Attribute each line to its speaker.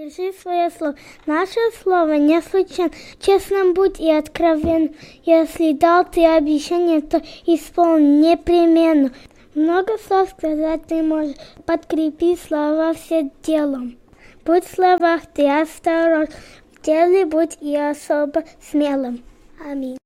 Speaker 1: Держи свое слово. Наше слово не случайно. Честным будь и откровен. Если дал ты обещание, то исполни непременно. Много слов сказать ты можешь. Подкрепи слова все делом. Будь в словах ты осторожен. В деле будь и особо смелым. Аминь.